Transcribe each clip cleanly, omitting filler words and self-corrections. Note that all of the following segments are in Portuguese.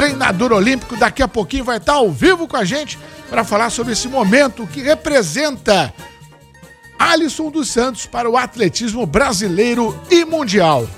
treinador olímpico, daqui a pouquinho vai estar ao vivo com a gente para falar sobre esse momento que representa Alisson dos Santos para o atletismo brasileiro e mundial.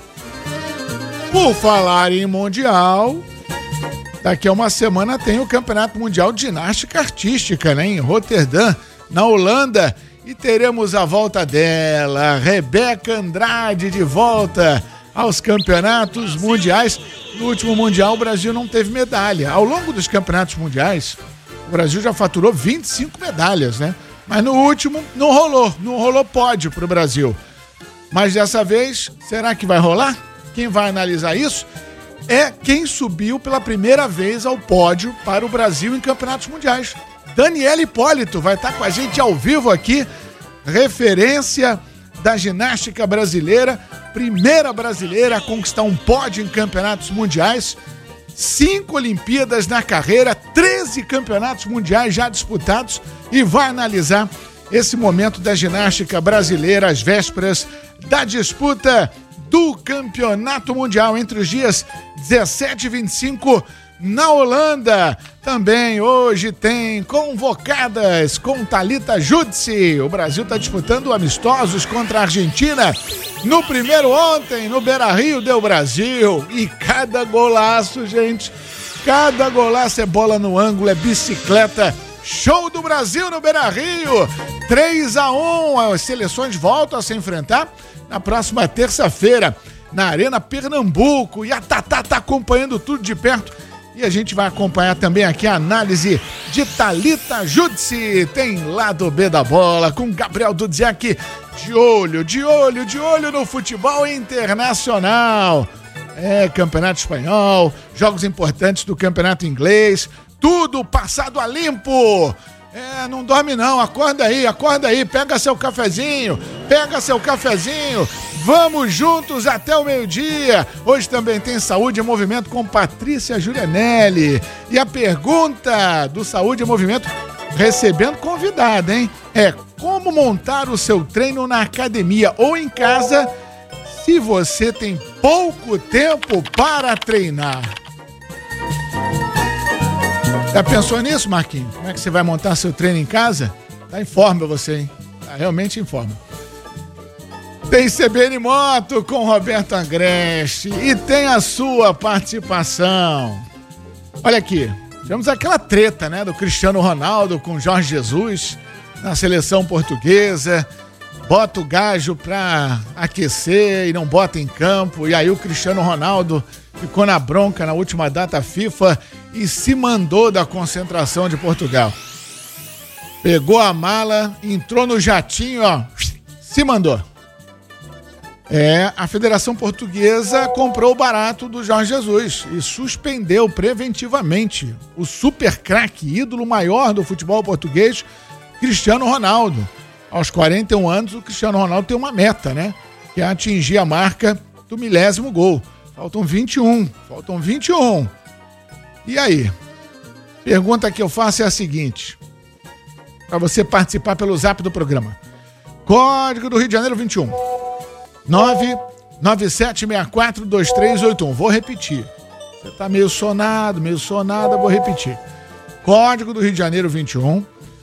Por falar em mundial, daqui a uma semana tem o Campeonato Mundial de Ginástica Artística, né, em Roterdã, na Holanda, e teremos a volta dela, Rebeca Andrade, de volta aos campeonatos mundiais. No último mundial o Brasil não teve medalha. Ao longo dos campeonatos mundiais, o Brasil já faturou 25 medalhas, né? Mas no último não rolou pódio para o Brasil. Mas dessa vez, será que vai rolar? Quem vai analisar isso é quem subiu pela primeira vez ao pódio para o Brasil em campeonatos mundiais. Daniela Hipólito vai estar com a gente ao vivo aqui, referência da ginástica brasileira, primeira brasileira a conquistar um pódio em campeonatos mundiais, 5 Olimpíadas na carreira, 13 campeonatos mundiais já disputados, e vai analisar esse momento da ginástica brasileira às vésperas da disputa do Campeonato Mundial entre os dias 17 e 25 na Holanda. Também hoje tem convocadas com Thalita Judici. O Brasil está disputando amistosos contra a Argentina. No primeiro ontem, no Beira-Rio, deu Brasil. E cada golaço, gente, cada golaço é bola no ângulo, é bicicleta. Show do Brasil no Beira-Rio. 3-1, as seleções voltam a se enfrentar na próxima terça-feira, na Arena Pernambuco. E a Tatá tá acompanhando tudo de perto. E a gente vai acompanhar também aqui a análise de Thalita Judici. Tem lado B da bola com Gabriel Dudziak. De olho no futebol internacional. Campeonato espanhol, jogos importantes do campeonato inglês. Tudo passado a limpo. Não dorme não, acorda aí, pega seu cafezinho. Vamos juntos até o meio-dia. Hoje também tem Saúde em Movimento com Patrícia Julianelli. E a pergunta do Saúde em Movimento, recebendo convidada, hein? Como montar o seu treino na academia ou em casa se você tem pouco tempo para treinar? Já pensou nisso, Marquinhos? Como é que você vai montar seu treino em casa? Tá em forma você, hein? Tá realmente em forma. Tem CBN Moto com Roberto Agreste e tem a sua participação. Olha aqui, tivemos aquela treta, né, do Cristiano Ronaldo com Jorge Jesus na seleção portuguesa. Bota o gajo pra aquecer e não bota em campo. E aí o Cristiano Ronaldo ficou na bronca na última data FIFA e se mandou da concentração de Portugal. Pegou a mala, entrou no jatinho, se mandou. A Federação Portuguesa comprou o barato do Jorge Jesus e suspendeu preventivamente o super craque, ídolo maior do futebol português, Cristiano Ronaldo. Aos 41 anos, o Cristiano Ronaldo tem uma meta, né? Que é atingir a marca do 1000º gol. Faltam 21. E aí? Pergunta que eu faço é a seguinte, para você participar pelo zap do programa. Código do Rio de Janeiro 21. 997642381. Vou repetir. Você tá meio sonada, vou repetir. Código do Rio de Janeiro 21.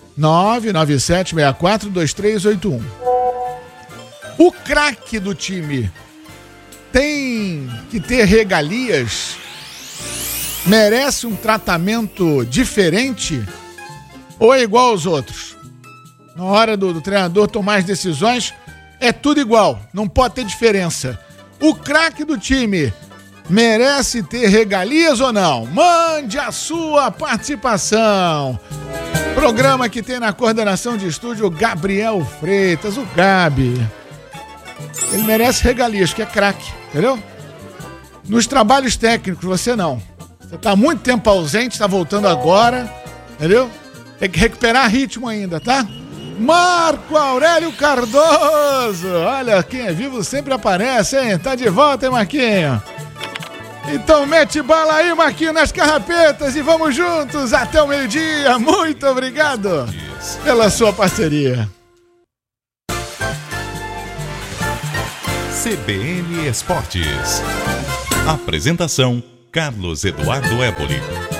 997642381. O craque do time tem que ter regalias? Merece um tratamento diferente? Ou é igual aos outros? Na hora do treinador tomar as decisões, é tudo igual, não pode ter diferença. O craque do time merece ter regalias ou não? Mande a sua participação. Programa que tem na coordenação de estúdio Gabriel Freitas, o Gabi. Ele merece regalias, que é craque, entendeu? Nos trabalhos técnicos, você não. Você tá há muito tempo ausente, está voltando agora, entendeu? Tem que recuperar ritmo ainda, tá? Marco Aurélio Cardoso. Olha, quem é vivo sempre aparece, hein? Tá de volta, hein, Marquinho? Então mete bala aí, Marquinho, nas carrapetas e vamos juntos até o meio-dia. Muito obrigado pela sua parceria. CBN Esportes. Apresentação Carlos Eduardo Éboli.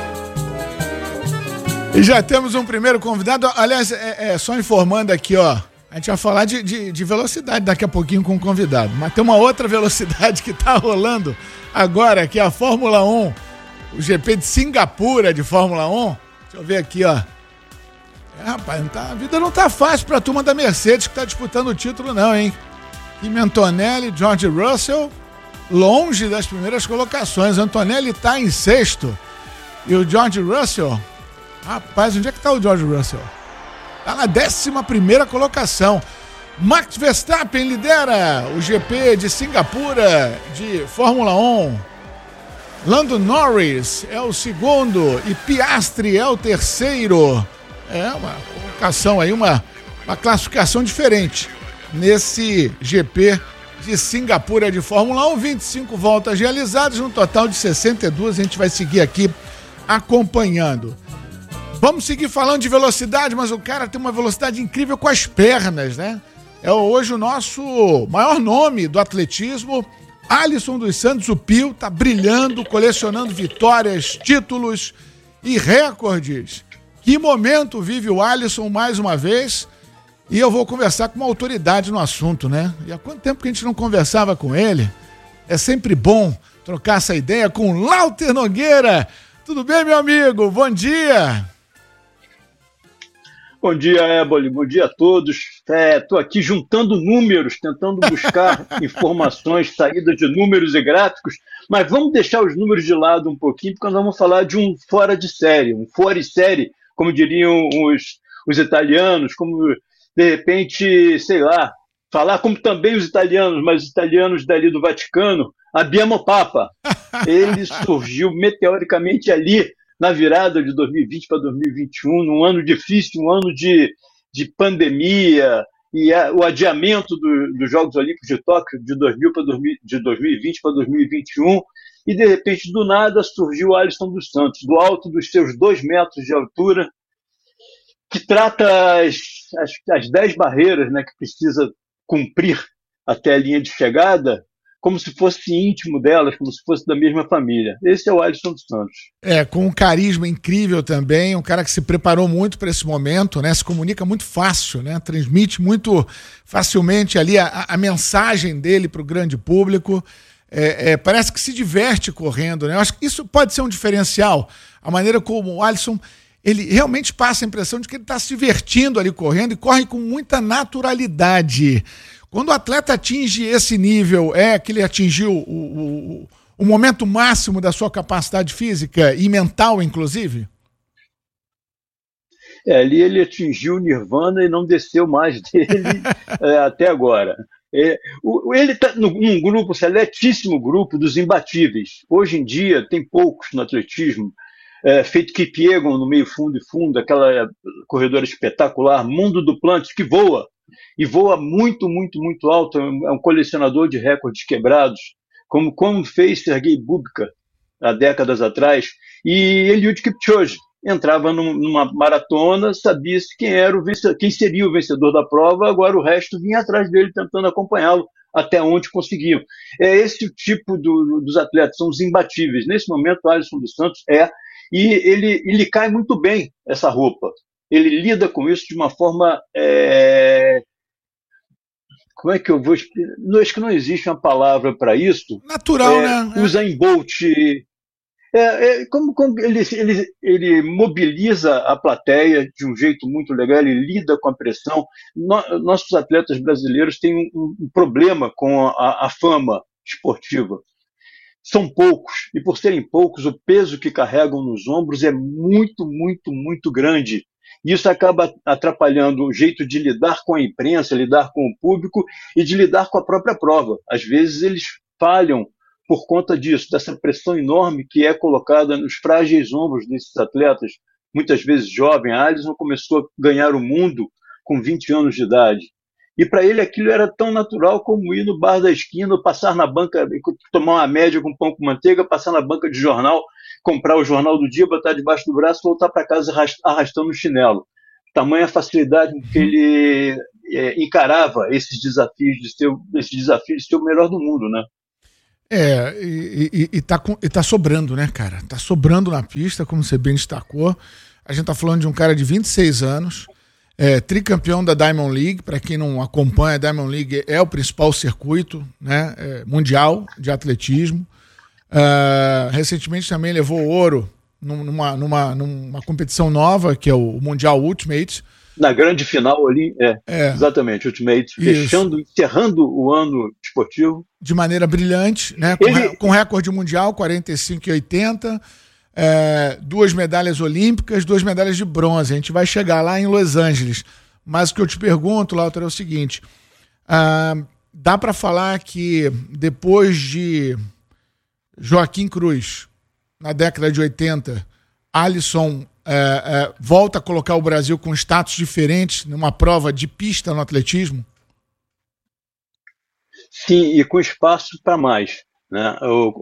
E já temos um primeiro convidado. Aliás, só informando aqui, ó. A gente vai falar de velocidade daqui a pouquinho com o convidado. Mas tem uma outra velocidade que tá rolando agora, que é a Fórmula 1. O GP de Singapura de Fórmula 1. Deixa eu ver aqui, ó. Rapaz, a vida não tá fácil pra turma da Mercedes que tá disputando o título, não, hein? Kimi Antonelli, George Russell, longe das primeiras colocações. Antonelli tá em sexto. E o George Russell... Rapaz, onde é que tá o George Russell? Tá na 11ª colocação. Max Verstappen lidera o GP de Singapura de Fórmula 1. Lando Norris é o segundo e Piastri é o terceiro. É uma colocação aí, uma classificação diferente nesse GP de Singapura de Fórmula 1. 25 voltas realizadas, um total de 62. A gente vai seguir aqui acompanhando. Vamos seguir falando de velocidade, mas o cara tem uma velocidade incrível com as pernas, né? É hoje o nosso maior nome do atletismo, Alisson dos Santos, o Pio, tá brilhando, colecionando vitórias, títulos e recordes. Que momento vive o Alisson mais uma vez? E eu vou conversar com uma autoridade no assunto, né? E há quanto tempo que a gente não conversava com ele? É sempre bom trocar essa ideia com o Lauter Nogueira. Tudo bem, meu amigo? Bom dia! Bom dia, Éboli. Bom dia a todos. Estou aqui juntando números, tentando buscar informações, saídas de números e gráficos, mas vamos deixar os números de lado um pouquinho, porque nós vamos falar de um fora de série, um fuori série, como diriam os italianos, como, de repente, sei lá, falar como também os italianos, mas os italianos dali do Vaticano, abbiamo Papa. Ele surgiu meteoricamente ali, na virada de 2020 para 2021, num ano difícil, um ano de pandemia, e o adiamento dos Jogos Olímpicos de Tóquio de 2020 para 2021, e de repente, do nada, surgiu o Alisson dos Santos, do alto dos seus 2 metros de altura, que trata as 10 barreiras, né, que precisa cumprir até a linha de chegada, como se fosse íntimo delas, como se fosse da mesma família. Esse é o Alisson dos Santos. Com um carisma incrível também, um cara que se preparou muito para esse momento, né? Se comunica muito fácil, né? Transmite muito facilmente ali a mensagem dele para o grande público. Parece que se diverte correndo, né? Eu acho que isso pode ser um diferencial. A maneira como o Alisson, ele realmente passa a impressão de que ele está se divertindo ali correndo e corre com muita naturalidade. Quando o atleta atinge esse nível, que ele atingiu o momento máximo da sua capacidade física e mental, inclusive? Ali ele atingiu o Nirvana e não desceu mais dele até agora. Ele está num grupo, seletíssimo grupo dos imbatíveis. Hoje em dia tem poucos no atletismo, feito Kipiegon no meio fundo e fundo, aquela corredora espetacular, Mundo Duplantis, que voa. E voa muito, muito, muito alto, é um colecionador de recordes quebrados, como fez Sergei Bubka há décadas atrás, e Eliud Kipchoge entrava numa maratona, sabia-se quem seria o vencedor da prova, agora o resto vinha atrás dele tentando acompanhá-lo até onde conseguiam. É esse o tipo dos atletas, são os imbatíveis. Nesse momento, o Alisson dos Santos e ele cai muito bem essa roupa. Ele lida com isso de uma forma... Como é que eu vou explicar? Acho que não existe uma palavra para isso. Natural, né? O Usain Bolt. Como ele mobiliza a plateia de um jeito muito legal, ele lida com a pressão. Nossos atletas brasileiros têm um problema com a fama esportiva. São poucos, e por serem poucos, o peso que carregam nos ombros é muito, muito, muito grande. Isso acaba atrapalhando o jeito de lidar com a imprensa, lidar com o público e de lidar com a própria prova. Às vezes eles falham por conta disso, dessa pressão enorme que é colocada nos frágeis ombros desses atletas, muitas vezes jovem. A Alisson começou a ganhar o mundo com 20 anos de idade. E para ele aquilo era tão natural como ir no bar da esquina, passar na banca, tomar uma média com pão com manteiga, passar na banca de jornal, comprar o jornal do dia, botar debaixo do braço e voltar para casa arrastando o chinelo. Tamanha facilidade com que ele encarava esses desafios de ser o melhor do mundo, né? Tá sobrando, né, cara? Tá sobrando na pista, como você bem destacou. A gente tá falando de um cara de 26 anos, tricampeão da Diamond League. Para quem não acompanha, a Diamond League é o principal circuito, né, mundial de atletismo. Recentemente também levou ouro numa competição nova, que é o Mundial Ultimate. Na grande final ali, exatamente, Ultimate, encerrando o ano esportivo. De maneira brilhante, né? Com recorde mundial, 45,80, 2 medalhas olímpicas, 2 medalhas de bronze. A gente vai chegar lá em Los Angeles. Mas o que eu te pergunto, Lauter, é o seguinte: dá para falar que depois de Joaquim Cruz, na década de 80, Alisson volta a colocar o Brasil com status diferentes numa prova de pista no atletismo? Sim, e com espaço para mais, né?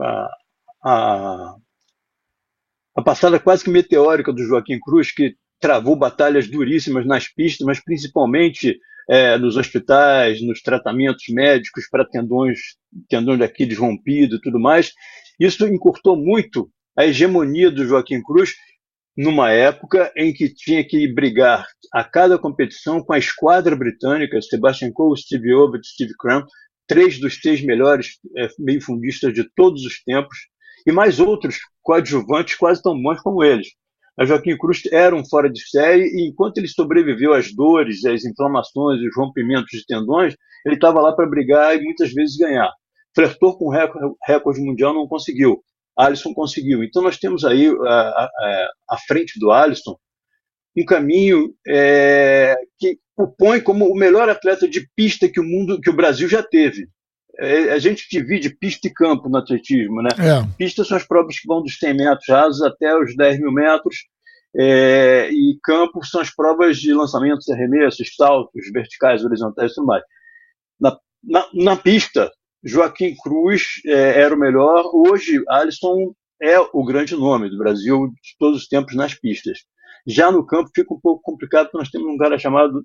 A passada quase que meteórica do Joaquim Cruz, que travou batalhas duríssimas nas pistas, mas principalmente nos hospitais, nos tratamentos médicos para tendões de Aquiles rompido e tudo mais, isso encurtou muito a hegemonia do Joaquim Cruz, numa época em que tinha que brigar a cada competição com a esquadra britânica, Sebastian Coe, Steve Ovett, Steve Cram, 3 dos 6 melhores meio-fundistas de todos os tempos, e mais outros coadjuvantes quase tão bons como eles. A Joaquim Cruz era um fora de série, e enquanto ele sobreviveu às dores, às inflamações, os rompimentos de tendões, ele estava lá para brigar e muitas vezes ganhar. Flertou com o recorde mundial, não conseguiu. Alisson conseguiu. Então nós temos aí à frente do Alisson um caminho que o põe como o melhor atleta de pista que o Brasil já teve. A gente divide pista e campo no atletismo, né? Pista são as provas que vão dos 100 metros rasos até os 10 mil metros, e campo são as provas de lançamentos, arremessos, saltos verticais, horizontais e tudo mais. Na pista, Joaquim Cruz era o melhor. Hoje, Alisson é o grande nome do Brasil de todos os tempos nas pistas. Já no campo fica um pouco complicado, porque nós temos um cara chamado...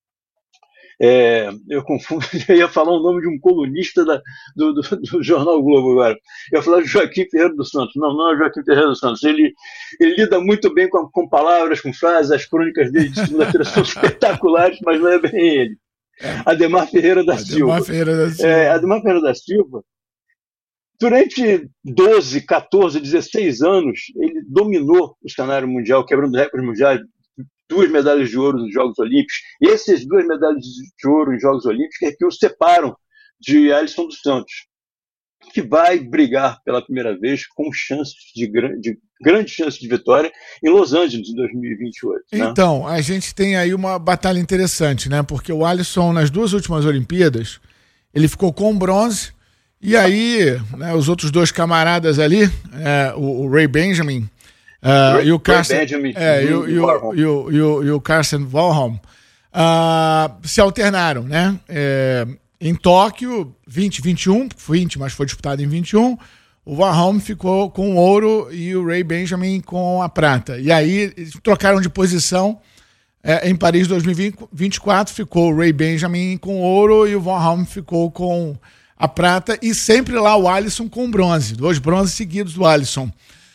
eu confundo, eu ia falar o nome de um colunista do Jornal Globo agora. Eu ia falar de Joaquim Ferreira dos Santos. Não é Joaquim Ferreira dos Santos. Ele lida muito bem com palavras, com frases. As crônicas dele de segunda-feira são espetaculares, mas não é bem ele. Ademar Ferreira da Silva. Ademar Ferreira da Silva, durante 12, 14, 16 anos, ele dominou o cenário mundial, quebrando recordes mundiais, 2 medalhas de ouro nos Jogos Olímpicos. E essas 2 medalhas de ouro nos Jogos Olímpicos é que o separam de Alisson dos Santos, que vai brigar pela primeira vez com grande chance de vitória em Los Angeles em 2028. Então, a gente tem aí uma batalha interessante, né? Porque o Alisson, nas 2 últimas Olimpíadas, ele ficou com bronze, e aí, né, os outros 2 camaradas ali, o Ray Benjamin e o Carson Warholm se alternaram, né? Em Tóquio, 2021, mas foi disputado em 21, o Warholm ficou com o ouro e o Ray Benjamin com a prata. E aí eles trocaram de posição. Em Paris 2024 ficou o Ray Benjamin com o ouro e o Warholm ficou com a prata, e sempre lá o Alisson com bronze, 2 bronzes seguidos do Alisson.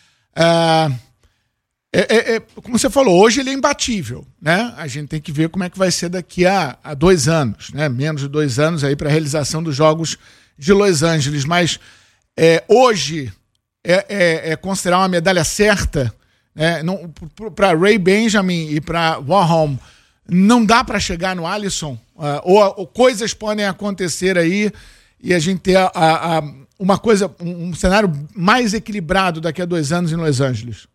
Como você falou, hoje ele é imbatível, né? A gente tem que ver como é que vai ser daqui a 2 anos, né? Menos de 2 anos aí para a realização dos Jogos de Los Angeles. Mas hoje é considerar uma medalha certa, né? Para Ray Benjamin e para Warholm, não dá para chegar no Alisson, ou coisas podem acontecer aí e a gente ter um cenário mais equilibrado daqui a 2 anos em Los Angeles.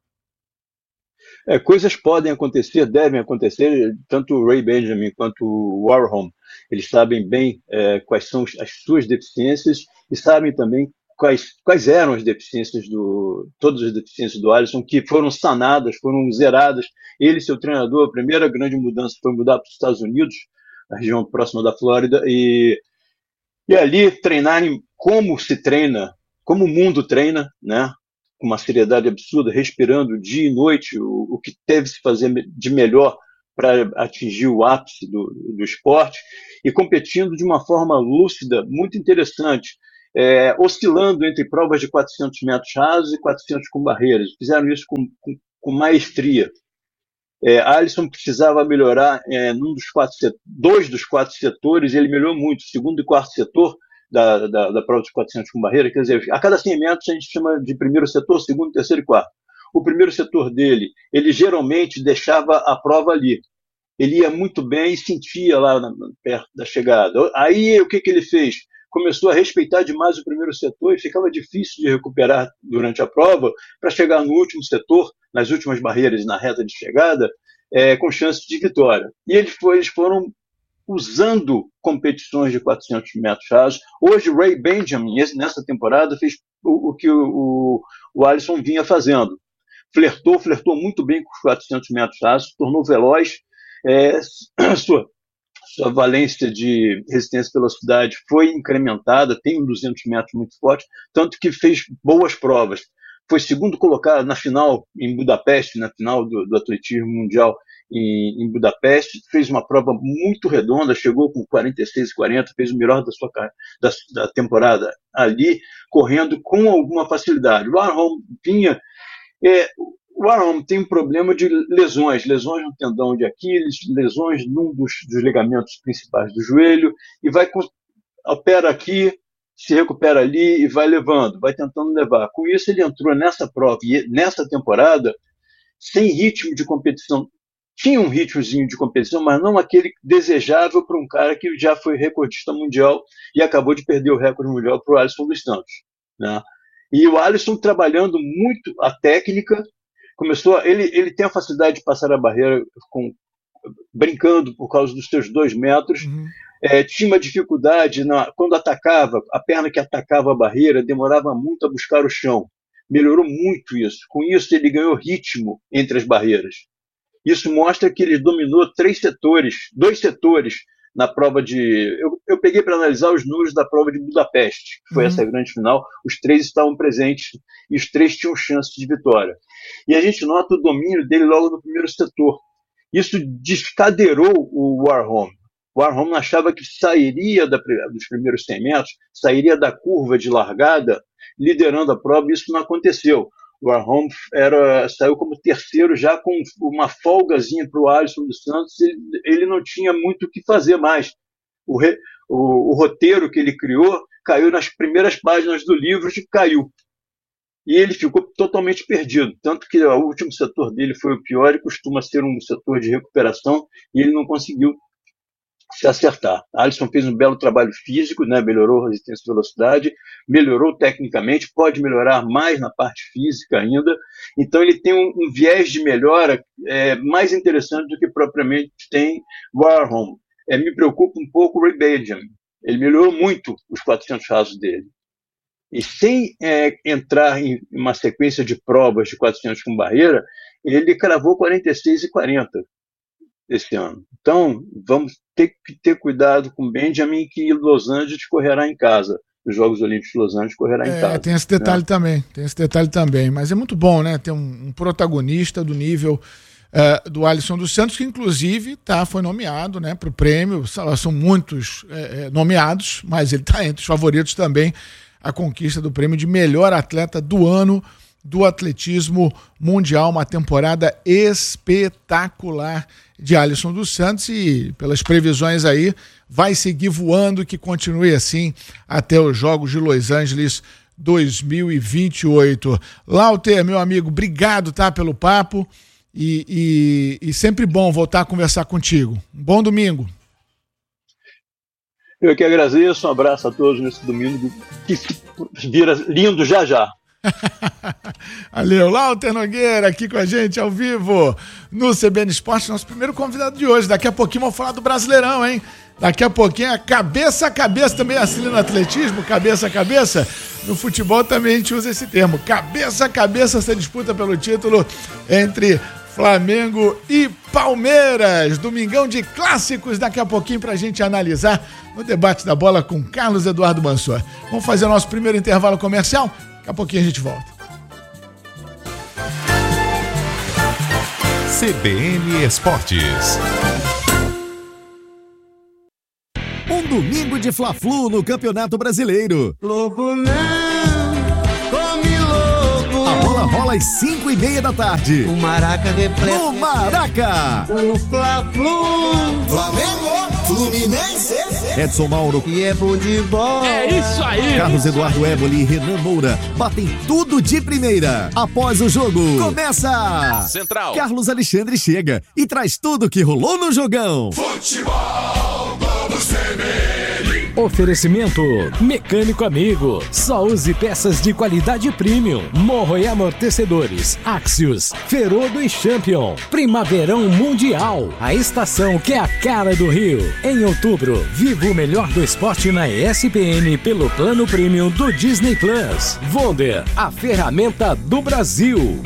Coisas podem acontecer, devem acontecer. Tanto o Ray Benjamin quanto o Warholm, eles sabem bem quais são as suas deficiências, e sabem também quais eram as deficiências todas as deficiências do Alisson, que foram sanadas, foram zeradas. Ele e seu treinador, a primeira grande mudança foi mudar para os Estados Unidos, na região próxima da Flórida, e ali treinarem como se treina, como o mundo treina, né? Com uma seriedade absurda, respirando dia e noite o que teve se fazer de melhor para atingir o ápice do esporte, e competindo de uma forma lúcida, muito interessante. oscilando entre provas de 400 metros rasos e 400 com barreiras. Fizeram isso com maestria. Alisson precisava melhorar dois dos 4 setores, ele melhorou muito, o segundo e quarto setor da prova de 400 com barreira, quer dizer, a cada 100 metros a gente chama de primeiro setor, segundo, terceiro e quarto. O primeiro setor dele, ele geralmente deixava a prova ali. Ele ia muito bem e sentia lá perto da chegada. Aí o que ele fez? Começou a respeitar demais o primeiro setor e ficava difícil de recuperar durante a prova para chegar no último setor, nas últimas barreiras na reta de chegada, com chance de vitória. E eles foram usando competições de 400 metros rasos. Hoje, Ray Benjamin, nessa temporada, fez o que o Alisson vinha fazendo. Flertou muito bem com os 400 metros rasos, tornou veloz, sua valência de resistência e velocidade foi incrementada, tem um 200 metros muito forte, tanto que fez boas provas. Foi segundo colocado na final em Budapeste, na final do atletismo mundial em Budapeste, fez uma prova muito redonda, chegou com 46,40, fez o melhor da temporada ali, correndo com alguma facilidade. O Warholm vinha... O Warholm tem um problema de lesões no tendão de Aquiles, lesões num dos ligamentos principais do joelho, e opera aqui, se recupera ali e vai levando, vai tentando levar. Com isso, ele entrou nessa prova e nessa temporada sem ritmo de competição. Tinha um ritmozinho de competição, mas não aquele desejável para um cara que já foi recordista mundial e acabou de perder o recorde mundial para o Alisson dos Santos, né? E o Alisson trabalhando muito a técnica, ele tem a facilidade de passar a barreira brincando por causa dos seus 2 metros. Tinha uma dificuldade quando atacava, a perna que atacava a barreira demorava muito a buscar o chão. Melhorou muito isso. Com isso, ele ganhou ritmo entre as barreiras. Isso mostra que ele dominou 2 setores na prova de... Eu peguei para analisar os números da prova de Budapeste, que foi essa grande final. Os 3 estavam presentes e os 3 tinham chance de vitória. E a gente nota o domínio dele logo no primeiro setor. Isso descadeirou o Warholm. O Warholm achava que sairia dos primeiros 100 metros, sairia da curva de largada, liderando a prova, e isso não aconteceu. O Warholm saiu como terceiro, já com uma folgazinha para o Alisson dos Santos. Ele não tinha muito o que fazer mais. O roteiro que ele criou caiu nas primeiras páginas do livro, caiu. E ele ficou totalmente perdido. Tanto que o último setor dele foi o pior e costuma ser um setor de recuperação, e ele não conseguiu se acertar. Alisson fez um belo trabalho físico, né? Melhorou a resistência e velocidade, melhorou tecnicamente, pode melhorar mais na parte física ainda. Então ele tem um viés de melhora mais interessante do que propriamente tem o Warholm. Me preocupa um pouco o Ray Benjamin. Ele melhorou muito os 400 rasos dele. E sem entrar em uma sequência de provas de 400 com barreira, ele cravou 46,40 esse ano. Então, vamos ter que ter cuidado com o Benjamin, que Los Angeles correrá em casa. Os Jogos Olímpicos de Los Angeles correrá em casa. Tem esse detalhe também. Mas é muito bom, né? Ter um protagonista do nível do Alisson dos Santos, que inclusive foi nomeado, né, para o prêmio. São muitos nomeados, mas ele está entre os favoritos também a conquista do prêmio de melhor atleta do ano do atletismo mundial. Uma temporada espetacular de Alisson dos Santos, e pelas previsões aí vai seguir voando, que continue assim até os Jogos de Los Angeles 2028. Lauter, meu amigo, obrigado, pelo papo, e sempre bom voltar a conversar contigo. Um bom domingo. Eu que agradeço, um abraço a todos nesse domingo, que vira lindo já já. Valeu, Lauter Nogueira aqui com a gente ao vivo no CBN Esporte, nosso primeiro convidado de hoje. Daqui a pouquinho vamos falar do Brasileirão, hein? Daqui a pouquinho é cabeça a cabeça, também assim no atletismo, cabeça a cabeça. No futebol também a gente usa esse termo, cabeça a cabeça, essa disputa pelo título entre Flamengo e Palmeiras. Domingão de clássicos daqui a pouquinho pra gente analisar no debate da bola com Carlos Eduardo Mansor. Vamos fazer o nosso primeiro intervalo comercial? Daqui a pouquinho a gente volta. CBN Esportes. O domingo de Fla-Flu no Campeonato Brasileiro. Louco não, come louco. A bola rola às 5:30 da tarde. O Maraca repleto. No Maraca. O Fla-Flu. Flamengo, Fluminense. Edson Mauro E é bom de bola. É isso aí. Carlos Eduardo Éboli e Renan Moura batem tudo de primeira. Após o jogo, começa Central. Carlos Alexandre chega e traz tudo que rolou no jogão. Futebol, vamos CBN. Oferecimento Mecânico Amigo. Só use peças de qualidade premium. Morro e amortecedores. Axios, Ferodo e Champion. Primaverão Mundial. A estação que é a cara do Rio. Em outubro, viva o melhor do esporte na ESPN pelo plano premium do Disney Plus. Wonder, a ferramenta do Brasil.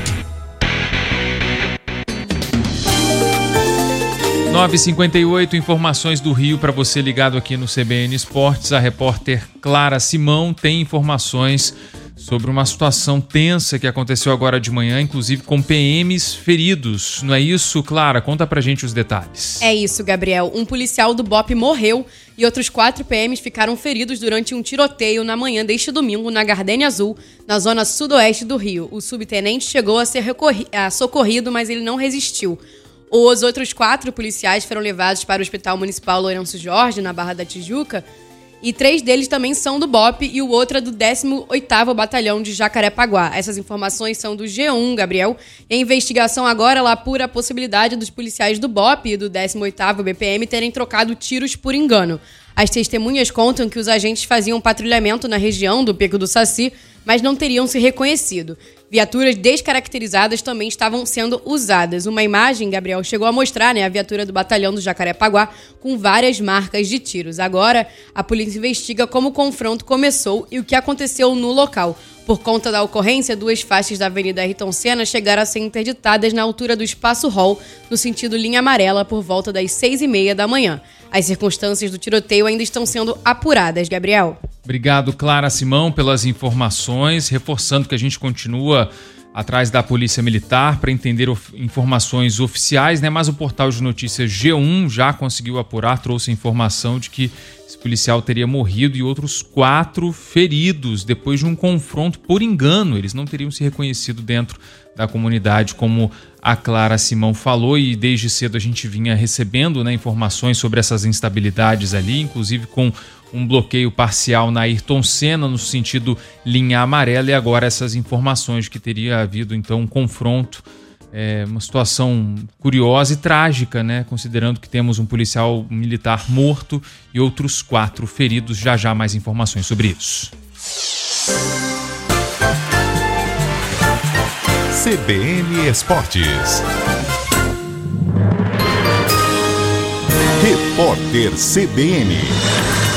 9h58, informações do Rio para você ligado aqui no CBN Esportes. A repórter Clara Simão tem informações sobre uma situação tensa que aconteceu agora de manhã, inclusive com PMs feridos. Não é isso, Clara? Conta pra gente os detalhes. É isso, Gabriel. Um policial do BOPE morreu e outros 4 PMs ficaram feridos durante um tiroteio na manhã deste domingo na Gardênia Azul, na zona sudoeste do Rio. O subtenente chegou a ser socorrido, mas ele não resistiu. Os outros 4 policiais foram levados para o Hospital Municipal Lourenço Jorge, na Barra da Tijuca, e 3 deles também são do BOPE e o outro é do 18º Batalhão de Jacarepaguá. Essas informações são do G1, Gabriel. E a investigação agora ela apura a possibilidade dos policiais do BOPE e do 18º BPM terem trocado tiros por engano. As testemunhas contam que os agentes faziam patrulhamento na região do Beco do Saci, mas não teriam se reconhecido. Viaturas descaracterizadas também estavam sendo usadas. Uma imagem, Gabriel, chegou a mostrar a viatura do batalhão do Jacarepaguá com várias marcas de tiros. Agora, a polícia investiga como o confronto começou e o que aconteceu no local. Por conta da ocorrência, 2 faixas da Avenida Ayrton Senna chegaram a ser interditadas na altura do Espaço Hall, no sentido linha amarela, por volta das 6h30 da manhã. As circunstâncias do tiroteio ainda estão sendo apuradas, Gabriel. Obrigado, Clara Simão, pelas informações, reforçando que a gente continua atrás da Polícia Militar para entender informações oficiais, né? Mas o portal de notícias G1 já conseguiu apurar, trouxe a informação de que esse policial teria morrido e outros 4 feridos depois de um confronto por engano. Eles não teriam se reconhecido dentro da comunidade, como a Clara Simão falou, e desde cedo a gente vinha recebendo, né, informações sobre essas instabilidades ali, inclusive com um bloqueio parcial na Ayrton Senna, no sentido linha amarela, e agora essas informações de que teria havido então um confronto. É uma situação curiosa e trágica, né? Considerando que temos um policial militar morto e outros 4 feridos. Já já mais informações sobre isso. CBN Esportes. Repórter CBN.